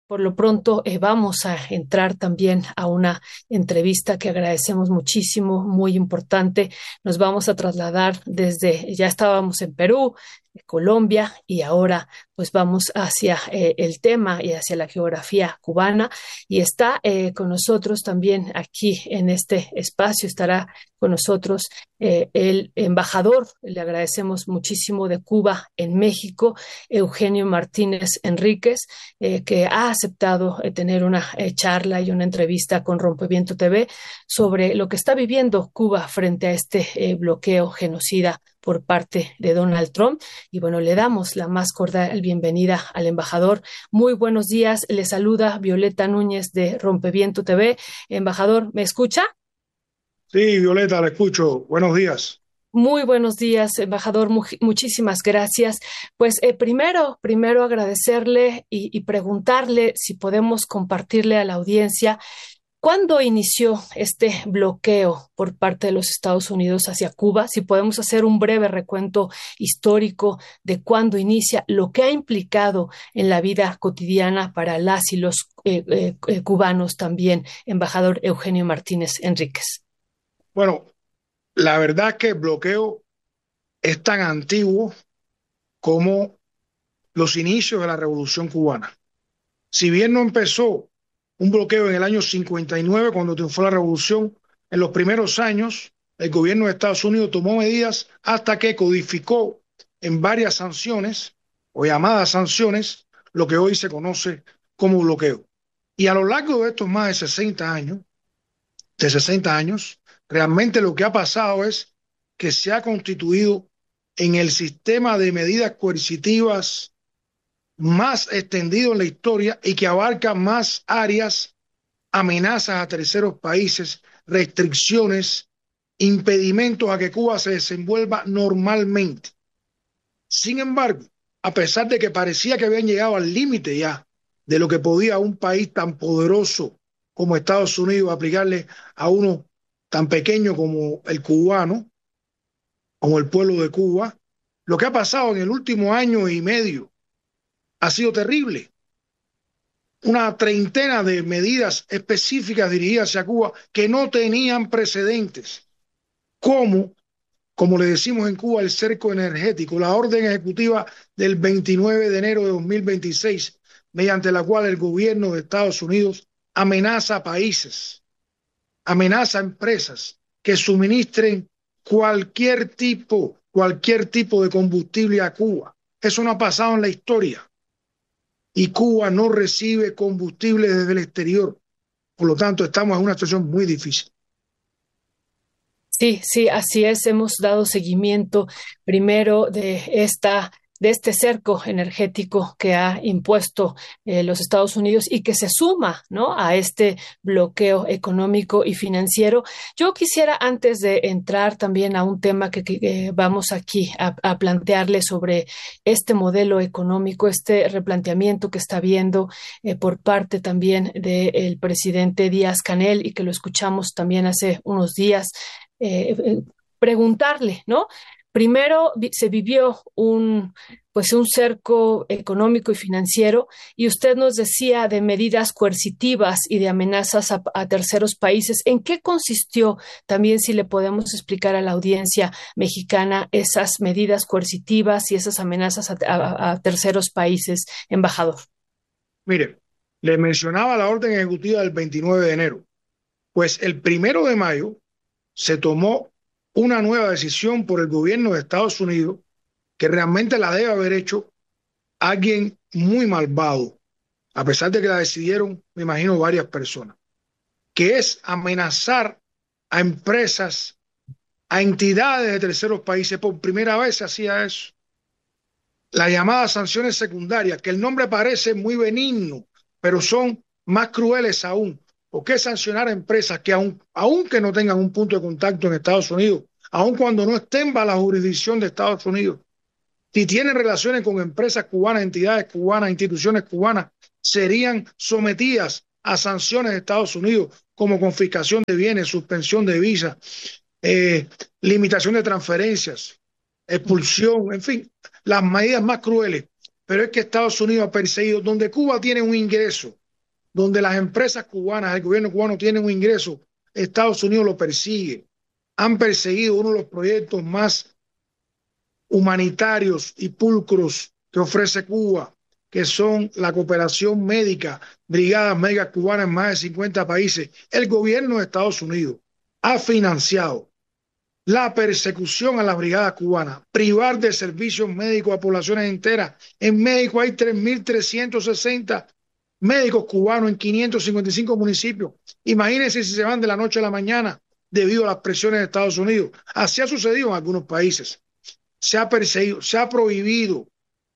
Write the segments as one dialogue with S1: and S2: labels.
S1: Por lo pronto vamos a entrar también a una entrevista que agradecemos muchísimo, muy importante. Nos vamos a trasladar ya estábamos en Perú, Colombia y ahora pues vamos hacia el tema y hacia la geografía cubana y está con nosotros también aquí en este espacio, estará con nosotros el embajador, le agradecemos muchísimo de Cuba en México, Eugenio Martínez Enríquez, que ha aceptado tener una charla y una entrevista con Rompeviento TV sobre lo que está viviendo Cuba frente a este bloqueo genocida por parte de Donald Trump. Y bueno, le damos la más cordial bienvenida al embajador. Muy buenos días, le saluda Violeta Núñez de Rompeviento TV. Embajador, ¿me escucha?
S2: Sí, Violeta, la escucho. Buenos días.
S1: Muy buenos días, embajador. Muchísimas gracias. Pues primero agradecerle y preguntarle si podemos compartirle a la audiencia cuándo inició este bloqueo por parte de los Estados Unidos hacia Cuba. Si podemos hacer un breve recuento histórico de cuándo inicia, lo que ha implicado en la vida cotidiana para las y los cubanos también, embajador Eugenio Martínez Enríquez.
S2: Bueno, la verdad es que el bloqueo es tan antiguo como los inicios de la Revolución Cubana. Si bien no empezó un bloqueo en el año 59, cuando triunfó la Revolución, en los primeros años el gobierno de Estados Unidos tomó medidas hasta que codificó en varias sanciones o llamadas sanciones lo que hoy se conoce como bloqueo. Y a lo largo de estos más de 60 años, realmente lo que ha pasado es que se ha constituido en el sistema de medidas coercitivas más extendido en la historia y que abarca más áreas, amenazas a terceros países, restricciones, impedimentos a que Cuba se desenvuelva normalmente. Sin embargo, a pesar de que parecía que habían llegado al límite ya de lo que podía un país tan poderoso como Estados Unidos aplicarle a uno tan pequeño como el cubano, como el pueblo de Cuba, lo que ha pasado en el último año y medio ha sido terrible. Una treintena de medidas específicas dirigidas hacia Cuba que no tenían precedentes, como le decimos en Cuba, el cerco energético, la orden ejecutiva del 29 de enero de 2026, mediante la cual el gobierno de Estados Unidos amenaza a países, amenaza a empresas que suministren cualquier tipo de combustible a Cuba. Eso no ha pasado en la historia y Cuba no recibe combustible desde el exterior. Por lo tanto, estamos en una situación muy difícil.
S1: Sí, sí, así es. Hemos dado seguimiento primero de este cerco energético que ha impuesto los Estados Unidos y que se suma, ¿no?, a este bloqueo económico y financiero. Yo quisiera, antes de entrar también a un tema que vamos aquí a plantearle sobre este modelo económico, este replanteamiento que está habiendo por parte también del presidente Díaz-Canel y que lo escuchamos también hace unos días preguntarle, ¿no? Primero se vivió pues un cerco económico y financiero y usted nos decía de medidas coercitivas y de amenazas a terceros países. ¿En qué consistió también, si le podemos explicar a la audiencia mexicana, esas medidas coercitivas y esas amenazas a terceros países, embajador?
S2: Mire, le mencionaba la orden ejecutiva del 29 de enero. Pues el 1 de mayo se tomó una nueva decisión por el gobierno de Estados Unidos que realmente la debe haber hecho alguien muy malvado, a pesar de que la decidieron, me imagino, varias personas, que es amenazar a empresas, a entidades de terceros países. Por primera vez se hacía eso. Las llamadas sanciones secundarias, que el nombre parece muy benigno, pero son más crueles aún. ¿Por qué sancionar a empresas que aunque no tengan un punto de contacto en Estados Unidos, aun cuando no estén bajo la jurisdicción de Estados Unidos, si tienen relaciones con empresas cubanas, entidades cubanas, instituciones cubanas, serían sometidas a sanciones de Estados Unidos como confiscación de bienes, suspensión de visas, limitación de transferencias, expulsión, en fin, las medidas más crueles? pero es que Estados Unidos ha perseguido, donde Cuba tiene un ingreso, donde las empresas cubanas, el gobierno cubano tiene un ingreso, Estados Unidos lo persigue. Han perseguido uno de los proyectos más humanitarios y pulcros que ofrece Cuba, que son la cooperación médica, brigadas médicas cubanas en más de 50 países. El gobierno de Estados Unidos ha financiado la persecución a las brigadas cubanas, privar de servicios médicos a poblaciones enteras. En México hay 3.360 médicos cubanos en 555 municipios. Imagínense si se van de la noche a la mañana debido a las presiones de Estados Unidos. Así ha sucedido en algunos países. Se ha perseguido, se ha prohibido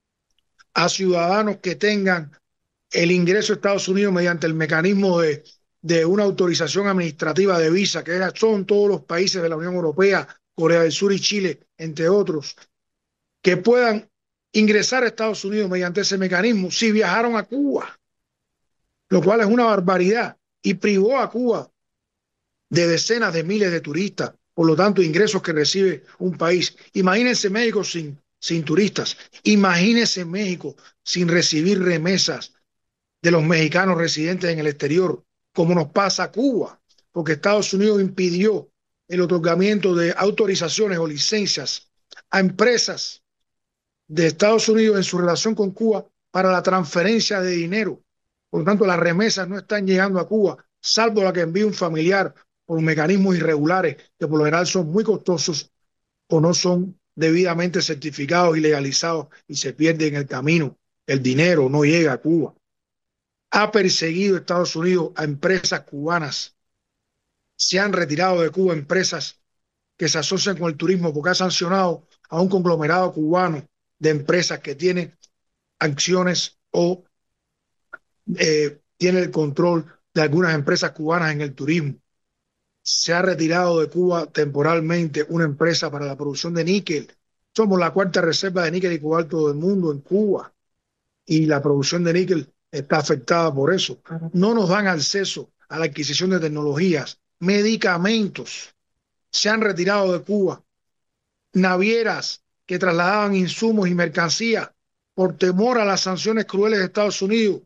S2: a ciudadanos que tengan el ingreso a Estados Unidos mediante el mecanismo de una autorización administrativa de visa, que son todos los países de la Unión Europea, Corea del Sur y Chile, entre otros, que puedan ingresar a Estados Unidos mediante ese mecanismo si viajaron a Cuba, lo cual es una barbaridad y privó a Cuba de decenas de miles de turistas, por lo tanto, ingresos que recibe un país. Imagínense México sin turistas, imagínense México sin recibir remesas de los mexicanos residentes en el exterior, como nos pasa a Cuba, porque Estados Unidos impidió el otorgamiento de autorizaciones o licencias a empresas de Estados Unidos en su relación con Cuba para la transferencia de dinero. Por lo tanto, las remesas no están llegando a Cuba, salvo la que envía un familiar por mecanismos irregulares que por lo general son muy costosos o no son debidamente certificados y legalizados y se pierde en el camino. El dinero no llega a Cuba. Ha perseguido Estados Unidos a empresas cubanas. Se han retirado de Cuba empresas que se asocian con el turismo porque ha sancionado a un conglomerado cubano de empresas que tiene acciones o tiene el control de algunas empresas cubanas en el turismo. Se ha retirado de Cuba temporalmente una empresa para la producción de níquel. Somos la cuarta reserva de níquel y cobalto del mundo en Cuba y la producción de níquel está afectada por eso. No nos dan acceso a la adquisición de tecnologías, medicamentos. Se han retirado de Cuba navieras que trasladaban insumos y mercancías por temor a las sanciones crueles de Estados Unidos.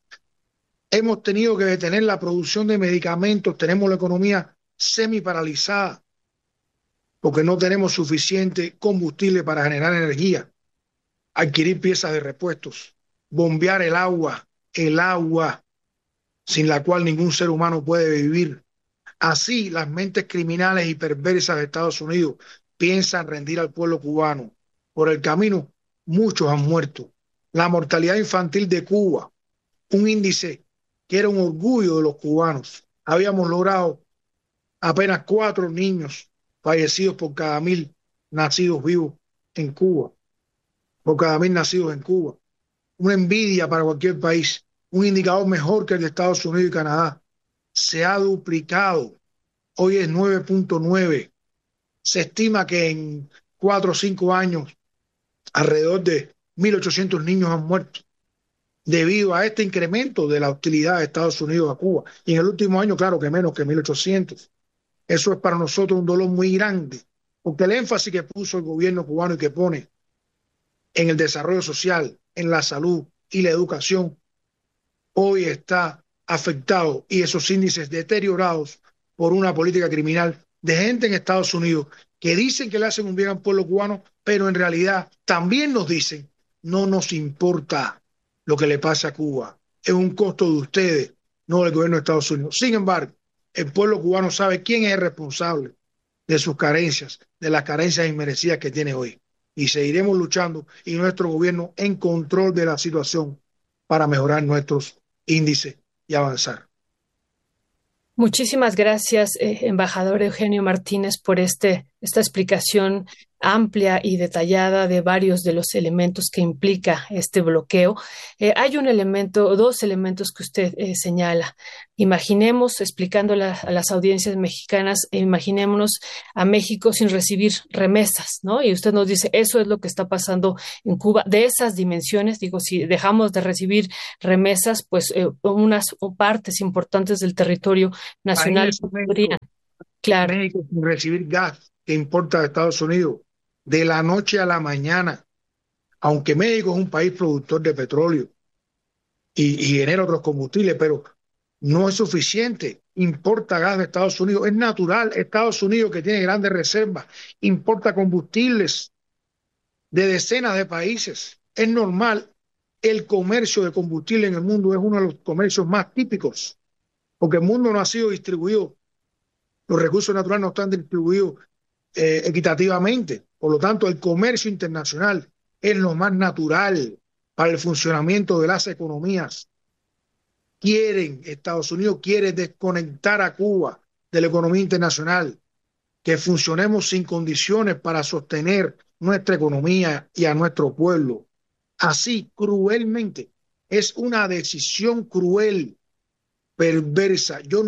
S2: Hemos tenido que detener la producción de medicamentos, tenemos la economía semi paralizada porque no tenemos suficiente combustible para generar energía, adquirir piezas de repuestos, bombear el agua sin la cual ningún ser humano puede vivir. Así, las mentes criminales y perversas de Estados Unidos piensan rendir al pueblo cubano. Por el camino, muchos han muerto. La mortalidad infantil de Cuba, un índice que era un orgullo de los cubanos. Habíamos logrado apenas 4 niños fallecidos por cada 1.000 nacidos vivos en Cuba, por cada 1.000 nacidos en Cuba. Una envidia para cualquier país, un indicador mejor que el de Estados Unidos y Canadá. Se ha duplicado, hoy es 9.9. Se estima que en 4 o 5 años alrededor de 1.800 niños han muerto debido a este incremento de la hostilidad de Estados Unidos a Cuba. Y en el último año, claro que menos que 1.800. Eso es para nosotros un dolor muy grande, porque el énfasis que puso el gobierno cubano y que pone en el desarrollo social, en la salud y la educación, hoy está afectado y esos índices deteriorados por una política criminal de gente en Estados Unidos que dicen que le hacen un bien al pueblo cubano, pero en realidad también nos dicen, no nos importa lo que le pasa a Cuba, es un costo de ustedes, no del gobierno de Estados Unidos. Sin embargo, el pueblo cubano sabe quién es el responsable de sus carencias, de las carencias inmerecidas que tiene hoy. Y seguiremos luchando y nuestro gobierno en control de la situación para mejorar nuestros índices y avanzar.
S1: Muchísimas gracias, embajador Eugenio Martínez, por esta explicación amplia y detallada de varios de los elementos que implica este bloqueo. Hay dos elementos que usted señala. Imaginemos, explicándole a las audiencias mexicanas, imaginémonos a México sin recibir remesas, ¿no? Y usted nos dice, eso es lo que está pasando en Cuba, de esas dimensiones. Digo, si dejamos de recibir remesas, pues unas partes importantes del territorio nacional podrían, claro.
S2: México sin recibir gas que importa de Estados Unidos, de la noche a la mañana. aunque México es un país productor de petróleo y genera otros combustibles, pero no es suficiente. Importa gas de Estados Unidos, es natural. Estados Unidos, que tiene grandes reservas, importa combustibles de decenas de países. Es normal. El comercio de combustible en el mundo es uno de los comercios más típicos, porque el mundo no ha sido distribuido, los recursos naturales no están distribuidos equitativamente. Por lo tanto, el comercio internacional es lo más natural para el funcionamiento de las economías. Estados Unidos quiere desconectar a Cuba de la economía internacional, que funcionemos sin condiciones para sostener nuestra economía y a nuestro pueblo. Así, cruelmente, es una decisión cruel, perversa. Yo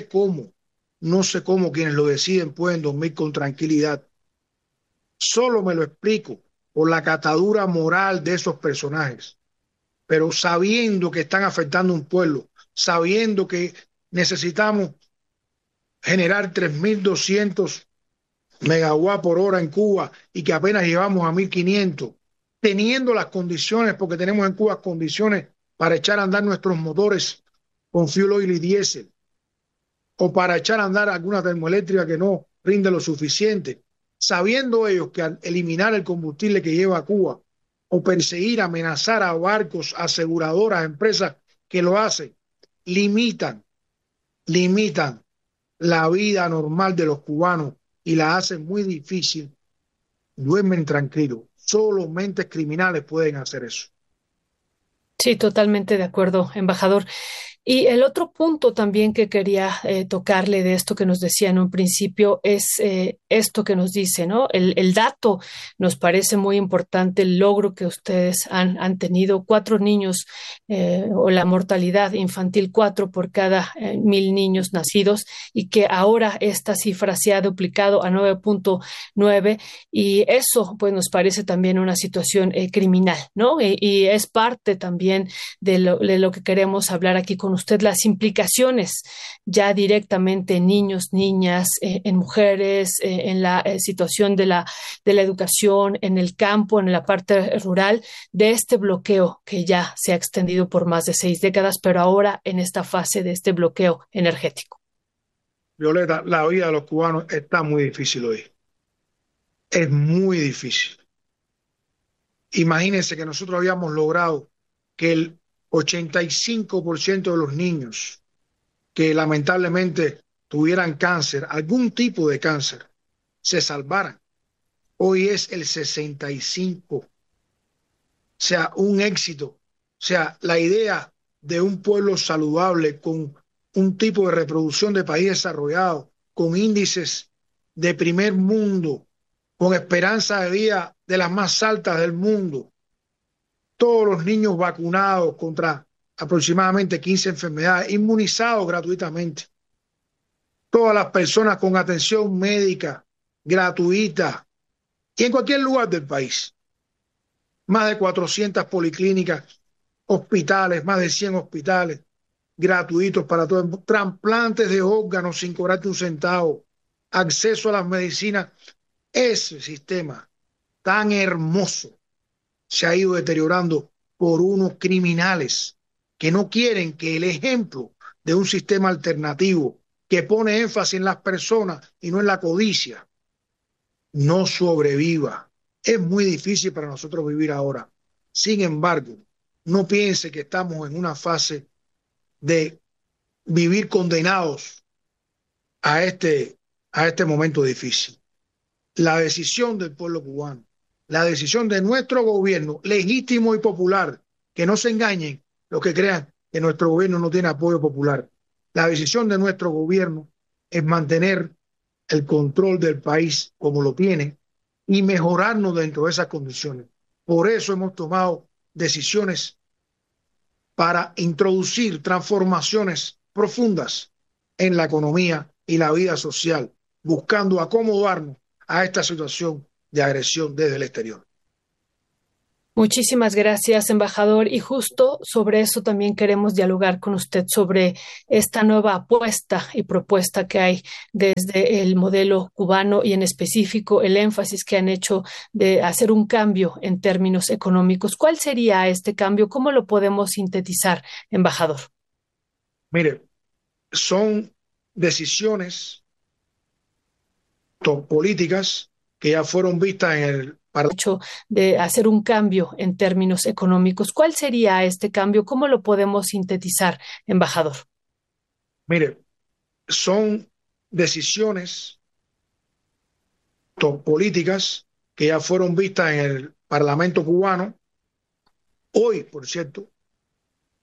S2: no sé cómo quienes lo deciden pueden dormir con tranquilidad. Solo me lo explico por la catadura moral de esos personajes, pero sabiendo que están afectando a un pueblo, sabiendo que necesitamos generar 3.200 megawatts por hora en Cuba y que apenas llevamos a 1.500, teniendo las condiciones, porque tenemos en Cuba condiciones para echar a andar nuestros motores con fuel oil y diésel, o para echar a andar alguna termoeléctrica que no rinde lo suficiente, sabiendo ellos que al eliminar el combustible que lleva a Cuba, o perseguir, amenazar a barcos, aseguradoras, empresas que lo hacen, limitan, limitan la vida normal de los cubanos y la hacen muy difícil. Duermen tranquilos. Solo mentes criminales pueden hacer eso.
S1: Sí, totalmente de acuerdo, embajador. Y el otro punto también que quería tocarle de esto que nos decía en un principio es esto que nos dice, ¿no? El dato nos parece muy importante, el logro que ustedes han tenido, 4 niños o la mortalidad infantil 4 por cada 1.000 niños nacidos y que ahora esta cifra se ha duplicado a 9.9 y eso pues nos parece también una situación criminal, ¿no? Y es parte también de lo que queremos hablar aquí con usted, las implicaciones ya directamente en niños, niñas, en mujeres, en la situación de la educación, en el campo, en la parte rural, de este bloqueo que ya se ha extendido por más de 6 décadas, pero ahora en esta fase de este bloqueo energético.
S2: Violeta, la vida de los cubanos está muy difícil hoy. Es muy difícil. Imagínense que nosotros habíamos logrado que el 85% de los niños que lamentablemente tuvieran cáncer, algún tipo de cáncer, se salvaran. Hoy es el 65%. O sea, un éxito. O sea, la idea de un pueblo saludable con un tipo de reproducción de país desarrollado, con índices de primer mundo, con esperanza de vida de las más altas del mundo, todos los niños vacunados contra aproximadamente 15 enfermedades, inmunizados gratuitamente, todas las personas con atención médica gratuita y en cualquier lugar del país. Más de 400 policlínicas, hospitales, más de 100 hospitales gratuitos para todos, trasplantes de órganos sin cobrarte un centavo, acceso a las medicinas. Ese sistema tan hermoso se ha ido deteriorando por unos criminales que no quieren que el ejemplo de un sistema alternativo que pone énfasis en las personas y no en la codicia no sobreviva. Es muy difícil para nosotros vivir ahora. Sin embargo, no piense que estamos en una fase de vivir condenados a este momento difícil. La decisión del pueblo cubano, la decisión de nuestro gobierno, legítimo y popular, que no se engañen los que crean que nuestro gobierno no tiene apoyo popular. La decisión de nuestro gobierno es mantener el control del país como lo tiene y mejorarnos dentro de esas condiciones. Por eso hemos tomado decisiones para introducir transformaciones profundas en la economía y la vida social, buscando acomodarnos a esta situación de agresión desde el exterior.
S1: Muchísimas gracias, embajador. Y justo sobre eso también queremos dialogar con usted, sobre esta nueva apuesta y propuesta que hay desde el modelo cubano y en específico el énfasis que han hecho de hacer un cambio en términos económicos. ¿Cuál sería este cambio? ¿Cómo lo podemos sintetizar, embajador?
S2: Mire, son decisiones políticas que ya fueron vistas en el Parlamento.
S1: Hecho de hacer un cambio en términos económicos. ¿Cuál sería este cambio? ¿Cómo lo podemos sintetizar, embajador?
S2: Mire, son decisiones políticas que ya fueron vistas en el Parlamento cubano. Hoy, por cierto,